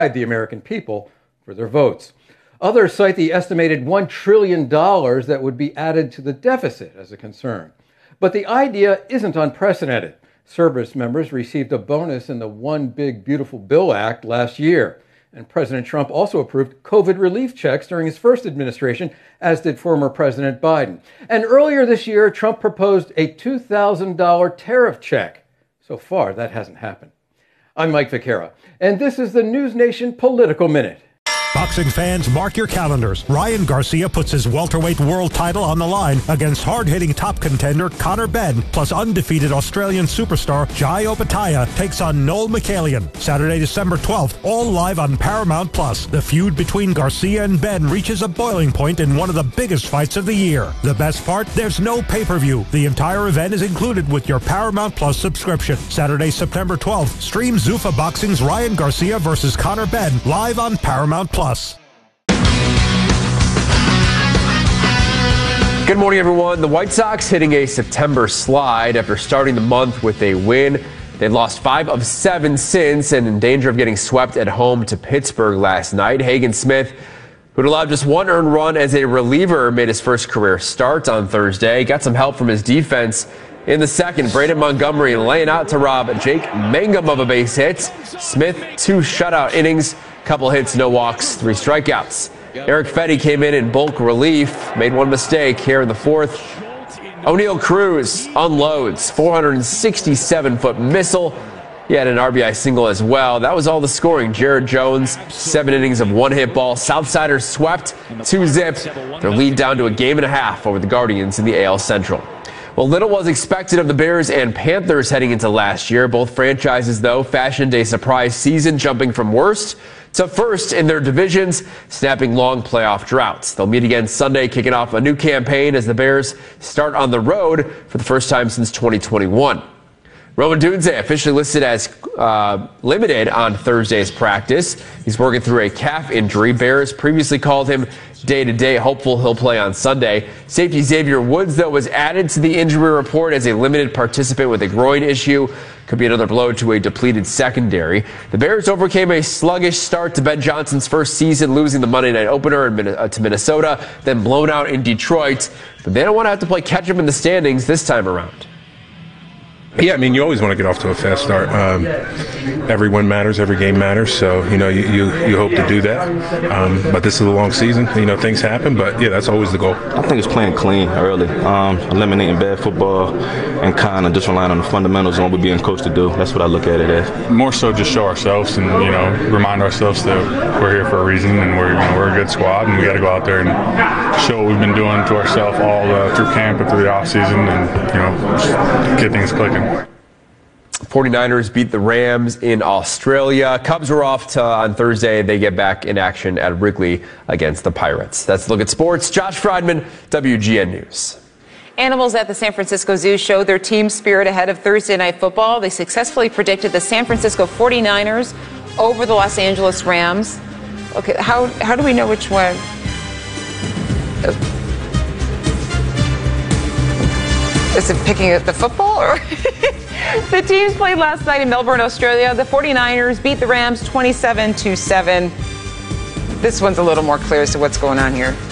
the American people for their votes. Others cite the estimated $1 trillion that would be added to the deficit as a concern. But the idea isn't unprecedented. Service members received a bonus in the One Big Beautiful Bill Act last year. And President Trump also approved COVID relief checks during his first administration, as did former President Biden. And earlier this year, Trump proposed a $2,000 tariff check. So far, that hasn't happened. I'm Mike Vaquera, and this is the News Nation Political Minute. Boxing fans, mark your calendars. Ryan Garcia puts his welterweight world title on the line against hard-hitting top contender Conor Benn, plus undefeated Australian superstar Jai Opetaia takes on Noel McCallion. Saturday, December 12th, all live on Paramount+. The feud between Garcia and Benn reaches a boiling point in one of the biggest fights of the year. The best part? There's no pay-per-view. The entire event is included with your Paramount+ subscription. Saturday, September 12th, stream Zuffa Boxing's Ryan Garcia versus Conor Benn live on Paramount+. Good morning, everyone. The White Sox hitting a September slide after starting the month with a win. They've lost 5 of 7 since and in danger of getting swept at home to Pittsburgh last night. Hagen Smith, who'd allowed just 1 earned run as a reliever, made his first career start on Thursday. Got some help from his defense in the second. Braden Montgomery laying out to rob Jake Mangum of a base hit. Smith, 2 shutout innings, couple hits, no walks, 3 strikeouts. Eric Fetty came in bulk relief, made 1 mistake here in the 4th. O'Neal Cruz unloads, 467-foot missile. He had an RBI single as well. That was all the scoring. Jared Jones, 7 innings of 1 hit ball. Southsiders swept 2-zip. Their lead down to a game and a half over the Guardians in the AL Central. Well, little was expected of the Bears and Panthers heading into last year. Both franchises, though, fashioned a surprise season, jumping from worst to first in their divisions, snapping long playoff droughts. They'll meet again Sunday, kicking off a new campaign as the Bears start on the road for the first time since 2021. Rome Odunze officially listed as limited on Thursday's practice. He's working through a calf injury. Bears previously called him day-to-day, hopeful he'll play on Sunday. Safety Xavier Woods, though, was added to the injury report as a limited participant with a groin issue. Could be another blow to a depleted secondary. The Bears overcame a sluggish start to Ben Johnson's first season, losing the Monday night opener to Minnesota, then blown out in Detroit. But they don't want to have to play catch-up in the standings this time around. Yeah, I mean, you always want to get off to a fast start. Every win matters, every game matters, so, you hope to do that. But this is a long season. Things happen, but, yeah, that's always the goal. I think it's playing clean early, eliminating bad football and kind of just relying on the fundamentals and what we're being coached to do. That's what I look at it as. More so just show ourselves and, remind ourselves that we're here for a reason and we're a good squad and we got to go out there and show what we've been doing to ourselves all through camp and through the offseason and, just get things clicking. 49ers beat the Rams in Australia. Cubs were off on Thursday. They get back in action at Wrigley against the Pirates. That's a look at sports. Josh Friedman, WGN News. Animals at the San Francisco Zoo showed their team spirit ahead of Thursday Night Football. They successfully predicted the San Francisco 49ers over the Los Angeles Rams. Okay, how do we know which one? Is it picking at the football or? The teams played last night in Melbourne, Australia. The 49ers beat the Rams 27-7. This one's a little more clear as to what's going on here.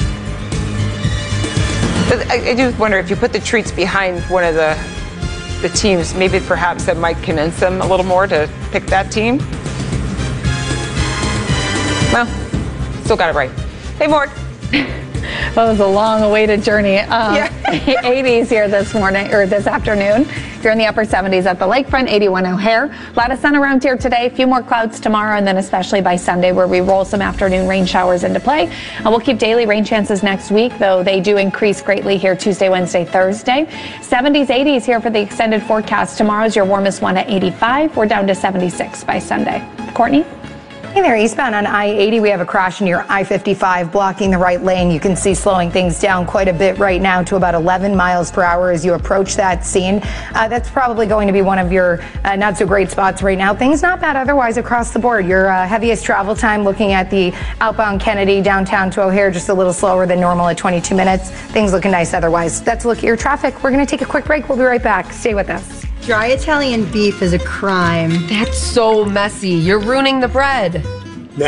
I do wonder if you put the treats behind one of the teams, maybe perhaps that might convince them a little more to pick that team. Well, still got it right. Hey, Mort. Well, it was a long-awaited journey. 80s here this morning or this afternoon. If you're in the upper 70s at the lakefront, 81 O'Hare. A lot of sun around here today. A few more clouds tomorrow, and then especially by Sunday, where we roll some afternoon rain showers into play. And we'll keep daily rain chances next week, though they do increase greatly here Tuesday, Wednesday, Thursday. 70s, 80s here for the extended forecast. Tomorrow's your warmest one at 85. We're down to 76 by Sunday. Courtney? Hey there, eastbound on I-80, we have a crash near I-55 blocking the right lane. You can see slowing things down quite a bit right now to about 11 miles per hour as you approach that scene. That's probably going to be one of your not so great spots right now. Things not bad otherwise across the board. Your heaviest travel time looking at the outbound Kennedy downtown to O'Hare, just a little slower than normal at 22 minutes. Things looking nice otherwise. That's a look at your traffic. We're going to take a quick break. We'll be right back. Stay with us. Dry Italian beef is a crime. That's so messy. You're ruining the bread.